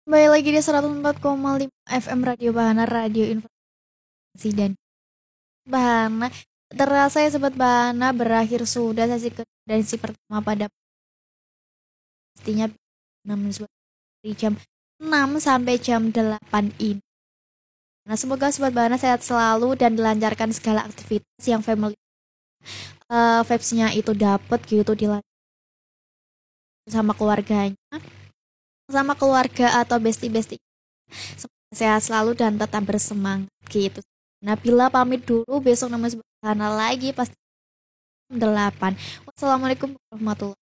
Kembali lagi di 104,5 FM Radio Bahana, Radio Informasi dan Bahana. Terasa ya Sobat Bahana, berakhir sudah sesi pertama pada pastinya 6 dari jam 6 sampai jam 8 ini. Nah, semoga Sobat Bahana sehat selalu dan dilancarkan segala aktivitas yang family vibes-nya itu dapat gitu dilancarkan sama keluarganya, sama keluarga atau bestie-bestie. Semoga sehat selalu dan tetap bersemangat gitu. Nabila pamit dulu, besok namanya Bahana lagi pasti jam 8. Wassalamualaikum warahmatullahi